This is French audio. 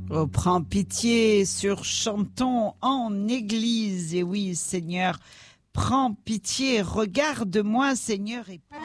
Oh, prends pitié sur chantons en église. Et oui, Seigneur, prends pitié, regarde-moi, Seigneur, et